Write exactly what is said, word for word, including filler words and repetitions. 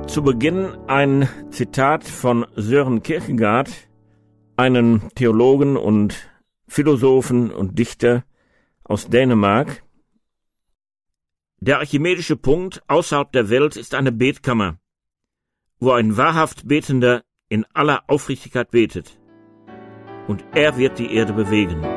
Zu Beginn ein Zitat von Søren Kierkegaard, einen Theologen und Philosophen und Dichter aus Dänemark. Der archimedische Punkt außerhalb der Welt ist eine Betkammer, wo ein wahrhaft Betender in aller Aufrichtigkeit betet. Und er wird die Erde bewegen.